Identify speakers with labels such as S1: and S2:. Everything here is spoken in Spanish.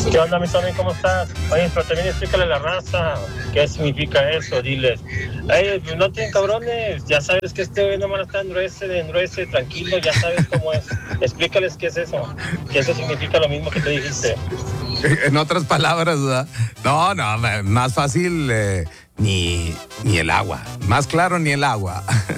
S1: ¿Qué onda, mi Tony? ¿Cómo estás? Oye, pero también explícale a la raza qué significa eso. Diles, pues no tienen cabrones, ya sabes que este güey nomás está enruece, tranquilo, ya sabes cómo es. Explícales qué es eso, que eso significa lo mismo que te dijiste.
S2: En otras palabras, ¿verdad? No, más fácil ni el agua. Más claro ni el agua.